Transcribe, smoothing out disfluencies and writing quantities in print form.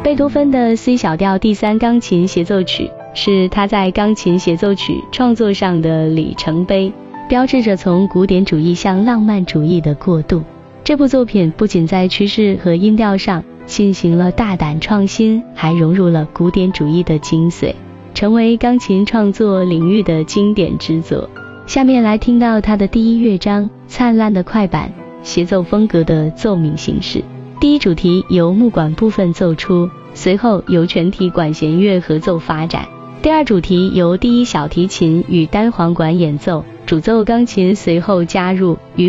贝多芬的 C 小调第3钢琴协奏曲是他在钢琴协奏曲创作上的里程碑，标志着从古典主义向浪漫主义的过渡。这部作品不仅在趋势和音调上进行了大胆创新，还融入了古典主义的精髓，成为钢琴创作领域的经典之作。下面来听到他的第1乐章，灿烂的快板协奏风格的奏鸣形式。第1主题由木管部分奏出，随后由全体管弦乐合奏发展。第2主题由第1小提琴与单簧管演奏，主奏钢琴随后加入，与